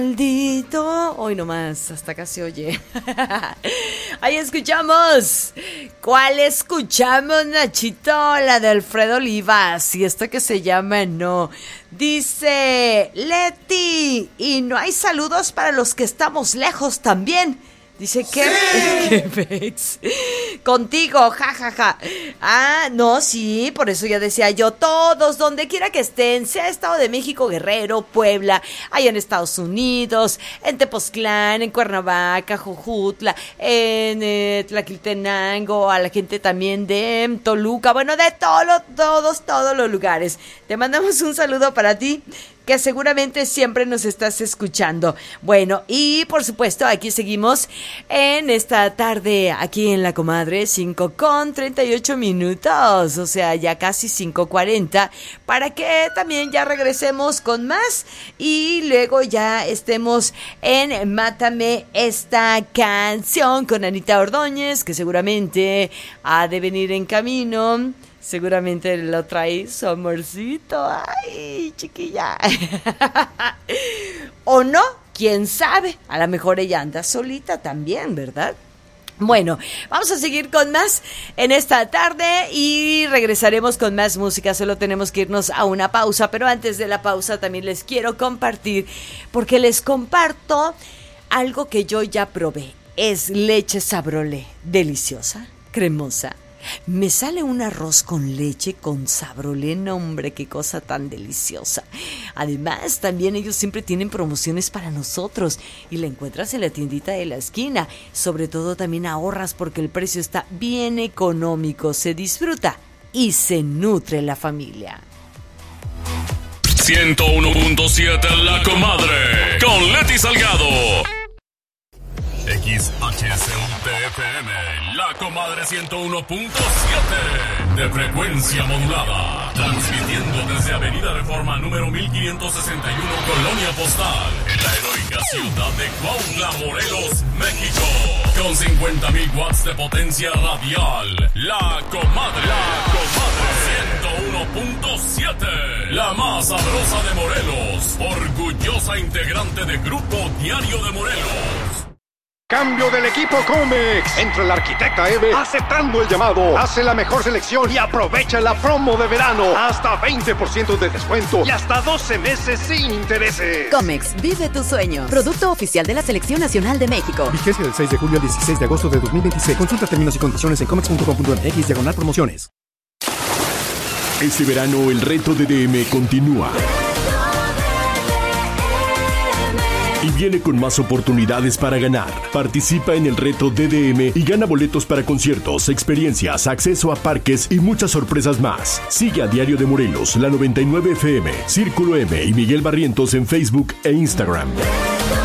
Maldito, hoy nomás, hasta acá se oye. Ahí escuchamos. ¿Cuál escuchamos, Nachito? La de Alfredo Olivas. Y esto que se llama No. Dice Leti. Y no hay saludos para los que estamos lejos también. Dice que ves contigo, jajaja. Ah, no, sí, por eso ya decía yo, todos, donde quiera que estén, sea Estado de México, Guerrero, Puebla, allá en Estados Unidos, en Tepoztlán, en Cuernavaca, Jojutla, en Tlaquiltenango, a la gente también de Toluca, bueno, de todos los lugares. Te mandamos un saludo para ti, que seguramente siempre nos estás escuchando. Bueno, y por supuesto, aquí seguimos en esta tarde, aquí en La Comadre, 5:38, o sea, ya casi 5:40, para que también ya regresemos con más y luego ya estemos en Mátame esta canción con Anita Ordóñez, que seguramente ha de venir en camino. Seguramente lo trae su amorcito. Ay, chiquilla. ¿O no? ¿Quién sabe? A lo mejor ella anda solita también, ¿verdad? Bueno, vamos a seguir con más en esta tarde y regresaremos con más música. Solo tenemos que irnos a una pausa, pero antes de la pausa también les quiero compartir, porque les comparto algo que yo ya probé. Es leche Sabrolé, deliciosa, cremosa. Me sale un arroz con leche con Sabrolé, no, hombre, qué cosa tan deliciosa. Además, también ellos siempre tienen promociones para nosotros y la encuentras en la tiendita de la esquina. Sobre todo también ahorras porque el precio está bien económico, se disfruta y se nutre la familia. 101.7 La Comadre con Leti Salgado. XHCUTFM, La Comadre 101.7 de frecuencia modulada, transmitiendo desde Avenida Reforma número 1561, Colonia Postal, en la heroica ciudad de Cuautla, Morelos, México, con 50,000 watts de potencia radial. La Comadre 101.7, la más sabrosa de Morelos, orgullosa integrante de Grupo Diario de Morelos. Cambio del equipo Comex. Entra la arquitecta Eve aceptando el llamado. Hace la mejor selección y aprovecha la promo de verano. Hasta 20% de descuento y hasta 12 meses sin intereses. Comex, vive tu sueño. Producto oficial de la Selección Nacional de México. Vigencia del 6 de julio al 16 de agosto de 2026. Consulta términos y condiciones en comex.com.mx/promociones. Este verano el reto de DM continúa. Y viene con más oportunidades para ganar. Participa en el reto DDM y gana boletos para conciertos, experiencias, acceso a parques y muchas sorpresas más. Sigue a Diario de Morelos, la 99 FM, Círculo M y Miguel Barrientos en Facebook e Instagram.